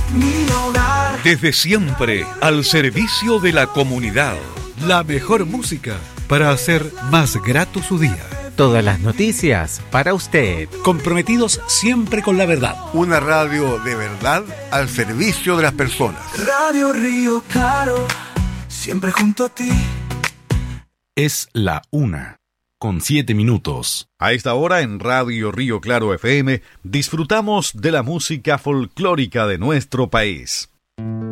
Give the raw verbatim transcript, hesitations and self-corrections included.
mi hogar. Desde siempre, al servicio de la comunidad. La mejor música para hacer más grato su día. Todas las noticias para usted. Comprometidos siempre con la verdad. Una radio de verdad al servicio de las personas. Radio Río Claro, siempre junto a ti. Es la una, con siete minutos. A esta hora en Radio Río Claro F M disfrutamos de la música folclórica de nuestro país.